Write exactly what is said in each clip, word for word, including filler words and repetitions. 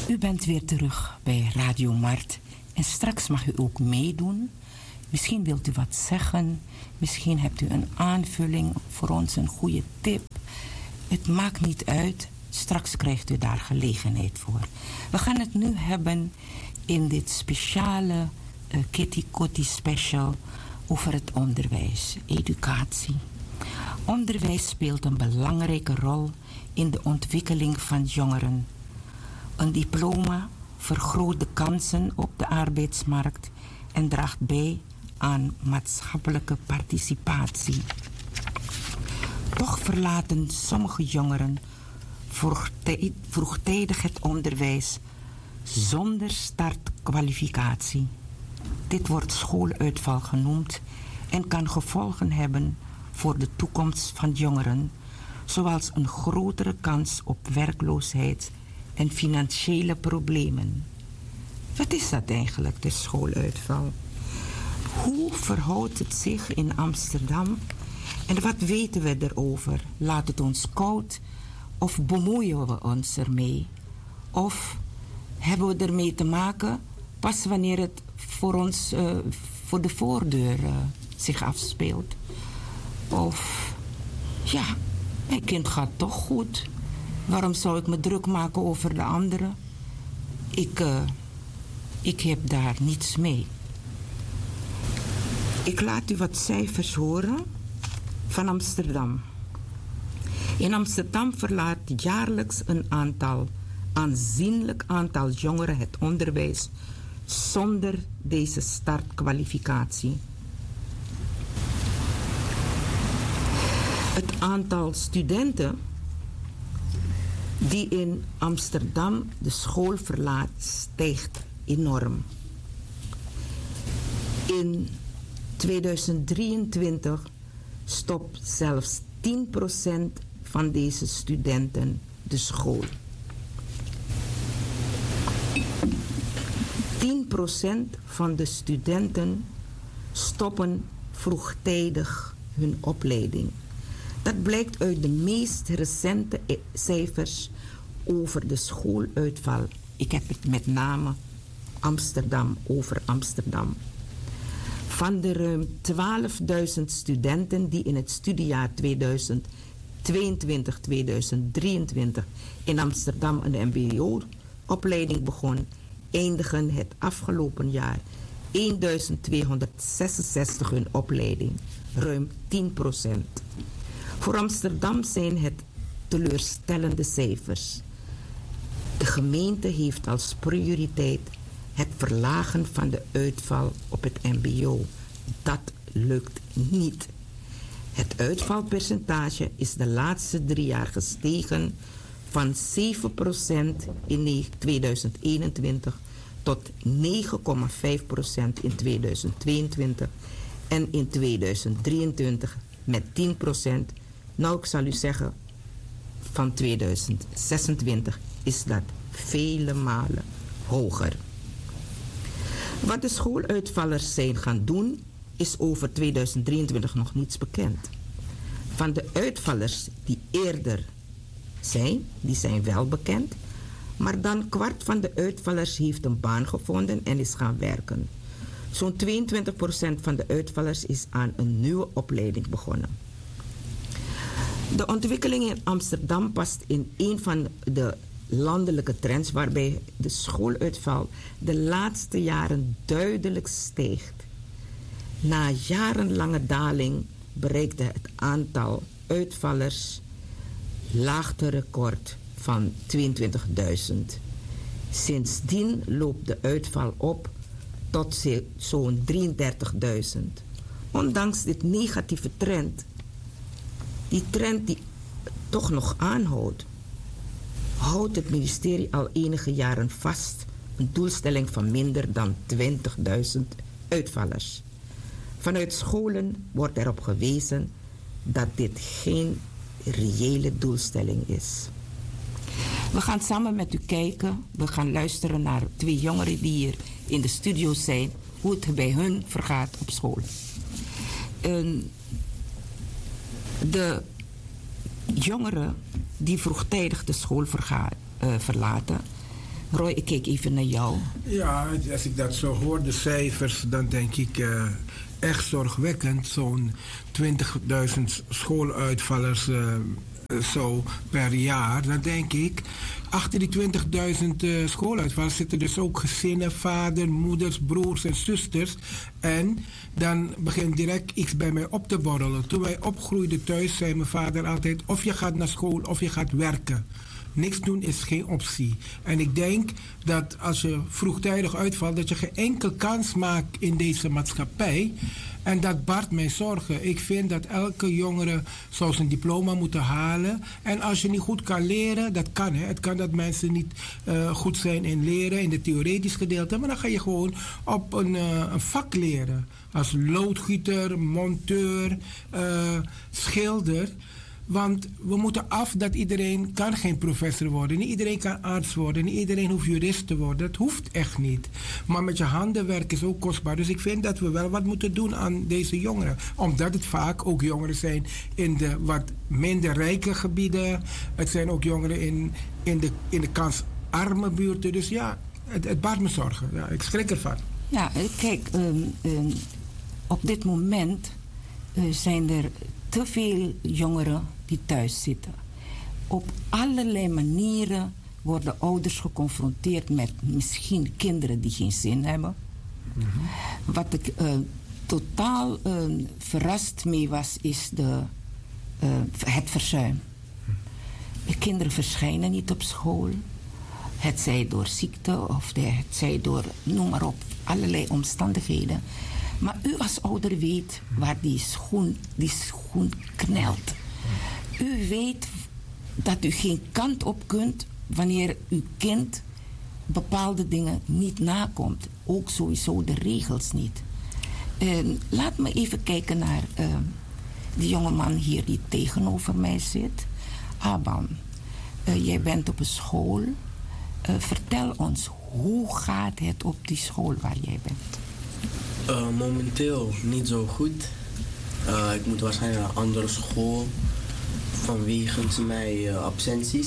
U bent weer terug bij Radio Mart en straks mag u ook meedoen. Misschien wilt u wat zeggen, misschien hebt u een aanvulling voor ons, een goede tip. Het maakt niet uit, straks krijgt u daar gelegenheid voor. We gaan het nu hebben in dit speciale uh, Kitty Kotti special over het onderwijs, educatie. Onderwijs speelt een belangrijke rol in de ontwikkeling van jongeren. Een diploma vergroot de kansen op de arbeidsmarkt en draagt bij aan maatschappelijke participatie. Toch verlaten sommige jongeren vroegtij- vroegtijdig het onderwijs zonder startkwalificatie. Dit wordt schooluitval genoemd en kan gevolgen hebben voor de toekomst van jongeren, zoals een grotere kans op werkloosheid en financiële problemen. Wat is dat eigenlijk, de schooluitval? Hoe verhoudt het zich in Amsterdam en wat weten we erover? Laat het ons koud of bemoeien we ons ermee? Of hebben we ermee te maken pas wanneer het voor ons uh, voor de voordeur uh, zich afspeelt? Of ja, mijn kind gaat toch goed. Waarom zou ik me druk maken over de anderen? Ik, uh, ik heb daar niets mee. Ik laat u wat cijfers horen van Amsterdam. In Amsterdam verlaat jaarlijks een aantal, aanzienlijk aantal jongeren het onderwijs zonder deze startkwalificatie. Het aantal studenten die in Amsterdam de school verlaat stijgt enorm. In tweeduizend drieëntwintig stopt zelfs tien procent van deze studenten de school. tien procent van de studenten stoppen vroegtijdig hun opleiding. Dat blijkt uit de meest recente cijfers over de schooluitval. Ik heb het met name Amsterdam over Amsterdam. Van de ruim twaalfduizend studenten die in het studiejaar tweeduizend tweeëntwintig tweeduizend drieëntwintig in Amsterdam een M B O-opleiding begon, eindigen het afgelopen jaar eenduizend tweehonderdzesenzestig hun opleiding, ruim tien procent. Voor Amsterdam zijn het teleurstellende cijfers. De gemeente heeft als prioriteit het verlagen van de uitval op het M B O. Dat lukt niet. Het uitvalpercentage is de laatste drie jaar gestegen van zeven procent in tweeduizend eenentwintig tot negen komma vijf procent in tweeduizend tweeëntwintig en in tweeduizend drieëntwintig met tien procent. Nou, ik zal u zeggen, van tweeduizend zesentwintig is dat vele malen hoger. Wat de schooluitvallers zijn gaan doen, is over tweeduizend drieëntwintig nog niets bekend. Van de uitvallers die eerder zijn, die zijn wel bekend, maar dan kwart van de uitvallers heeft een baan gevonden en is gaan werken. Zo'n tweeëntwintig procent van de uitvallers is aan een nieuwe opleiding begonnen. De ontwikkeling in Amsterdam past in een van de landelijke trends waarbij de schooluitval de laatste jaren duidelijk stijgt. Na jarenlange daling bereikte het aantal uitvallers laagste record van tweeëntwintigduizend. Sindsdien loopt de uitval op tot zo'n drieëndertigduizend. Ondanks dit negatieve trend, die trend die toch nog aanhoudt, houdt het ministerie al enige jaren vast een doelstelling van minder dan twintigduizend uitvallers. Vanuit scholen wordt erop gewezen dat dit geen reële doelstelling is. We gaan samen met u kijken. We gaan luisteren naar twee jongeren die hier in de studio zijn, hoe het bij hun vergaat op school. En de jongeren die vroegtijdig de school verga, uh, verlaten, Roy, ik kijk even naar jou. Ja, als ik dat zo hoor, de cijfers, dan denk ik uh, echt zorgwekkend. Zo'n twintigduizend schooluitvallers uh, zo per jaar. Dan denk ik, achter die twintigduizend uh, schooluitvallers zitten dus ook gezinnen, vader, moeders, broers en zusters. En dan begint direct iets bij mij op te borrelen. Toen wij opgroeiden thuis, zei mijn vader altijd, of je gaat naar school of je gaat werken. Niks doen is geen optie. En ik denk dat als je vroegtijdig uitvalt, dat je geen enkele kans maakt in deze maatschappij. En dat baart mij zorgen. Ik vind dat elke jongere zou zijn diploma moeten halen. En als je niet goed kan leren, dat kan. Hè. Het kan dat mensen niet uh, goed zijn in leren, in het theoretisch gedeelte. Maar dan ga je gewoon op een, uh, een vak leren. Als loodgieter, monteur, uh, schilder. Want we moeten af dat iedereen kan geen professor worden. Niet iedereen kan arts worden. Niet iedereen hoeft jurist te worden. Dat hoeft echt niet. Maar met je handen werken is ook kostbaar. Dus ik vind dat we wel wat moeten doen aan deze jongeren. Omdat het vaak ook jongeren zijn in de wat minder rijke gebieden. Het zijn ook jongeren in, in, de, in de kansarme buurten. Dus ja, het, het baart me zorgen. Ja, ik schrik ervan. Ja, kijk, um, um, op dit moment uh, zijn er te veel jongeren die thuis zitten. Op allerlei manieren worden ouders geconfronteerd met misschien kinderen die geen zin hebben. Mm-hmm. Wat ik uh, totaal uh, verrast mee was, is de, uh, het verzuim. De kinderen verschijnen niet op school. Het zij door ziekte of de, het zij door, noem maar op, allerlei omstandigheden. Maar u als ouder weet waar die schoen, die schoen knelt. U weet dat u geen kant op kunt wanneer uw kind bepaalde dingen niet nakomt. Ook sowieso de regels niet. Uh, laat me even kijken naar uh, die jongeman hier die tegenover mij zit. Aban, uh, jij bent op een school. Uh, vertel ons, hoe gaat het op die school waar jij bent? Uh, momenteel niet zo goed. Uh, ik moet waarschijnlijk naar een andere school vanwege mijn uh, absenties.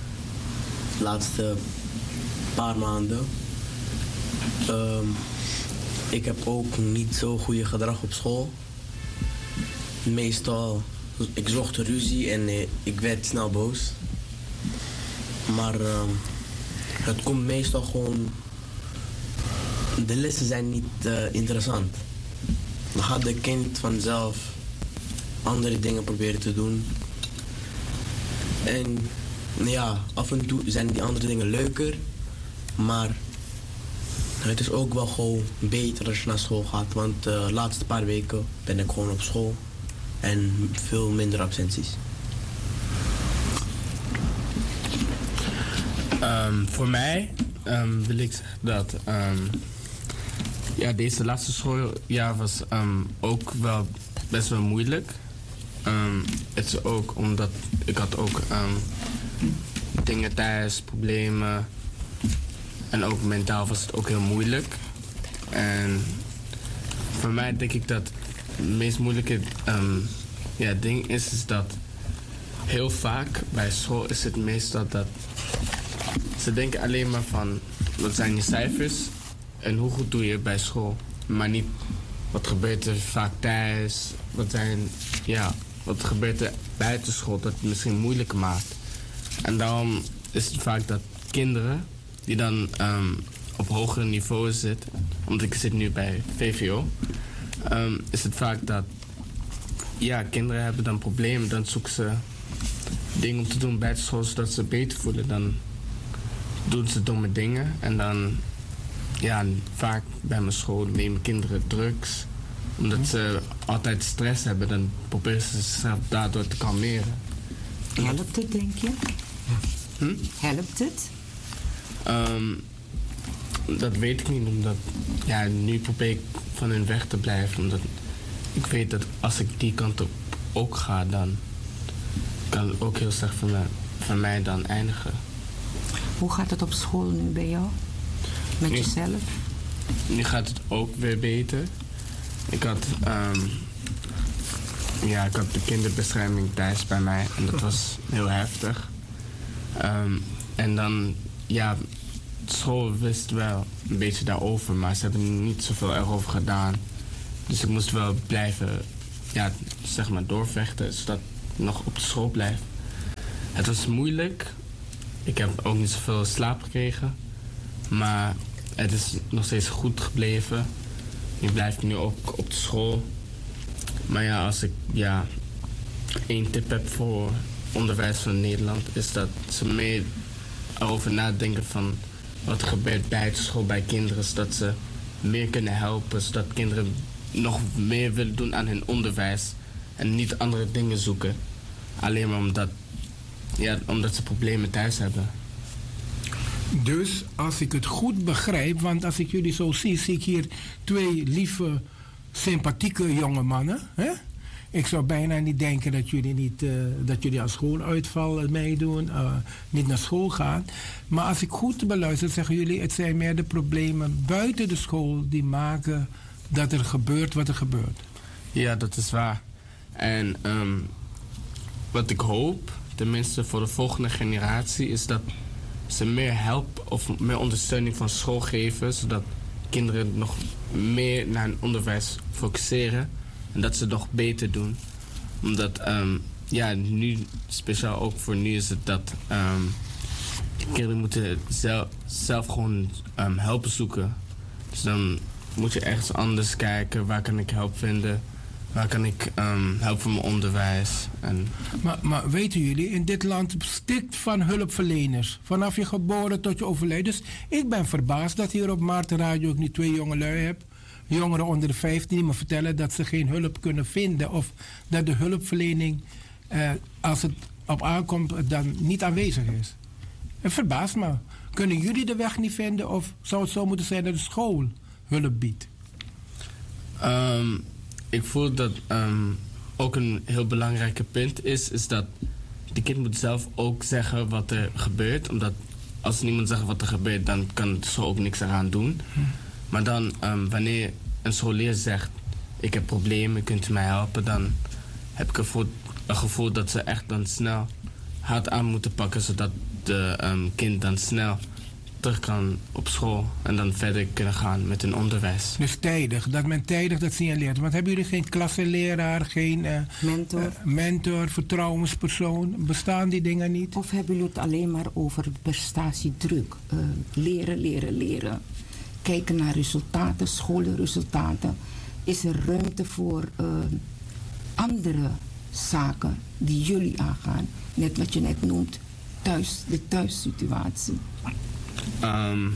De laatste paar maanden. Uh, ik heb ook niet zo goede gedrag op school. Meestal, ik zocht ruzie en uh, ik werd snel boos. Maar uh, het komt meestal gewoon... De lessen zijn niet uh, interessant. Dan gaat de kind vanzelf andere dingen proberen te doen. En ja, af en toe zijn die andere dingen leuker. Maar het is ook wel gewoon beter als je naar school gaat. Want uh, de laatste paar weken ben ik gewoon op school. En veel minder absenties. Um, voor mij um, wil ik zeggen dat... Um, Ja, deze laatste schooljaar was um, ook wel best wel moeilijk. Um, het is ook omdat ik had ook um, dingen thuis, problemen. En ook mentaal was het ook heel moeilijk. En voor mij denk ik dat het meest moeilijke um, ja, ding is, is dat heel vaak bij school is het meestal dat ze denken alleen maar van wat zijn je cijfers. En hoe goed doe je bij school? Maar niet wat gebeurt er vaak thuis. Wat, zijn, ja, wat gebeurt er buiten school dat het misschien moeilijker maakt. En daarom is het vaak dat kinderen die dan um, op hogere niveau zitten. Want ik zit nu bij V V O. Um, is het vaak dat ja, kinderen hebben dan problemen. Dan zoeken ze dingen om te doen buiten school zodat ze beter voelen. Dan doen ze domme dingen en dan... Ja, vaak bij mijn school nemen kinderen drugs. Omdat ze altijd stress hebben, dan proberen ze zichzelf daardoor te kalmeren. Helpt het, denk je? Hm? Helpt het? Um, dat weet ik niet, omdat... Ja, nu probeer ik van hun weg te blijven. Omdat ik weet dat als ik die kant op ook ga, dan kan het ook heel slecht van mij, van mij dan eindigen. Hoe gaat het op school nu bij jou? Met nu, jezelf? Nu gaat het ook weer beter. Ik had, um, ja, ik had de kinderbescherming thuis bij mij en dat was heel heftig. Um, en dan, ja, school wist wel een beetje daarover, maar ze hebben er niet zoveel erover gedaan. Dus ik moest wel blijven, ja, zeg maar doorvechten, zodat ik nog op de school blijf. Het was moeilijk. Ik heb ook niet zoveel slaap gekregen. Maar het is nog steeds goed gebleven. Ik blijf nu ook op de school. Maar ja, als ik ja, één tip heb voor onderwijs van Nederland, is dat ze meer erover nadenken van wat er gebeurt bij de school, bij kinderen. Zodat ze meer kunnen helpen, zodat kinderen nog meer willen doen aan hun onderwijs. En niet andere dingen zoeken. Alleen maar omdat, ja, omdat ze problemen thuis hebben. Dus als ik het goed begrijp, want als ik jullie zo zie, zie ik hier twee lieve, sympathieke jonge mannen. Hè? Ik zou bijna niet denken dat jullie, niet, uh, dat jullie aan schooluitval meedoen, uh, niet naar school gaan. Maar als ik goed beluister, zeggen jullie, het zijn meer de problemen buiten de school die maken dat er gebeurt wat er gebeurt. Ja, dat is waar. En um, wat ik hoop, tenminste voor de volgende generatie, is dat ze meer help of meer ondersteuning van school geven, zodat kinderen nog meer naar hun onderwijs focuseren en dat ze het nog beter doen. Omdat, um, ja, nu, speciaal ook voor nu, is het dat um, kinderen moeten zelf, zelf gewoon um, hulp zoeken. Dus dan moet je ergens anders kijken, waar kan ik hulp vinden? Waar kan ik um, help voor mijn onderwijs? En maar, maar weten jullie, in dit land stikt van hulpverleners. Vanaf je geboren tot je overlijden. Dus ik ben verbaasd dat hier op Maarten Radio ik nu twee jongelui heb. Jongeren onder de vijftien die me vertellen dat ze geen hulp kunnen vinden. Of dat de hulpverlening, eh, als het op aankomt, dan niet aanwezig is. Het verbaast me. Kunnen jullie de weg niet vinden of zou het zo moeten zijn dat de school hulp biedt? Um, ik voel dat um, ook een heel belangrijke punt is, is dat de kind moet zelf ook zeggen wat er gebeurt. Omdat als niemand zegt wat er gebeurt, dan kan de school ook niks eraan doen. Hm. Maar dan, um, wanneer een scholier zegt, ik heb problemen, kunt u mij helpen? Dan heb ik een gevoel, een gevoel dat ze echt dan snel hard aan moeten pakken, zodat de um, kind dan snel terug kan op school en dan verder kunnen gaan met hun onderwijs. Dus tijdig, dat men tijdig dat signaleert. Want hebben jullie geen klassenleraar, geen uh, mentor. Uh, mentor, vertrouwenspersoon? Bestaan die dingen niet? Of hebben jullie het alleen maar over prestatiedruk? Uh, leren, leren, leren. Kijken naar resultaten, schoolresultaten. Is er ruimte voor uh, andere zaken die jullie aangaan? Net wat je net noemt, thuis, de thuissituatie. Um,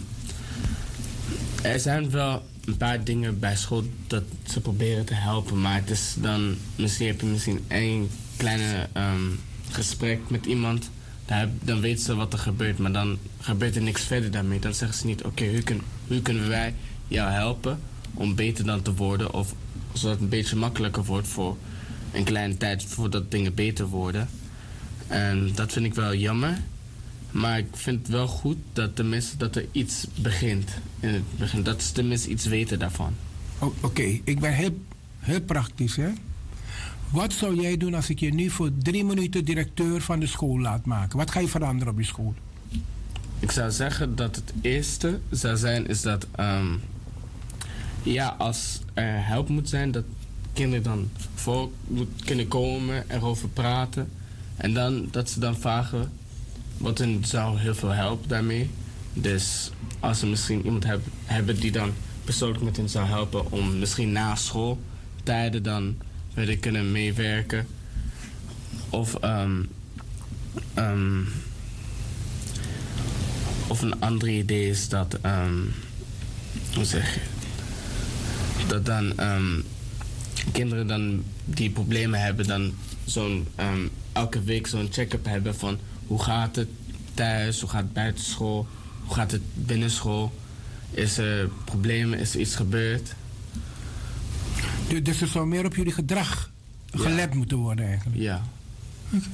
er zijn wel een paar dingen bij school dat ze proberen te helpen, maar het is dan, misschien heb je misschien één kleine um, gesprek met iemand, daar, dan weten ze wat er gebeurt, maar dan gebeurt er niks verder daarmee. Dan zeggen ze niet, oké, okay, hoe, kun, hoe kunnen wij jou helpen om beter dan te worden, of zodat het een beetje makkelijker wordt voor een kleine tijd voordat dingen beter worden. En dat vind ik wel jammer. Maar ik vind het wel goed dat tenminste dat er iets begint. In het begin. Dat ze tenminste iets weten daarvan. Oh, Oké, okay. Ik ben heel, heel praktisch, hè. Wat zou jij doen als ik je nu voor drie minuten directeur van de school laat maken? Wat ga je veranderen op je school? Ik zou zeggen dat het eerste zou zijn is dat Um, ja, als er hulp moet zijn, dat kinderen dan voor moeten kunnen komen, erover praten. En dan dat ze dan vragen. Wat hen zou heel veel helpen daarmee. Dus als ze misschien iemand heb, hebben die dan persoonlijk met hen zou helpen om misschien na schooltijden dan verder kunnen meewerken. Of, um, um, of een ander idee is dat, um, hoe zeg je, dat dan um, kinderen dan die problemen hebben dan zo'n um, elke week zo'n check-up hebben van hoe gaat het thuis, hoe gaat het buiten school, hoe gaat het binnen school, is er problemen, is er iets gebeurd. Dus er zou meer op jullie gedrag gelet ja. moeten worden eigenlijk? Ja.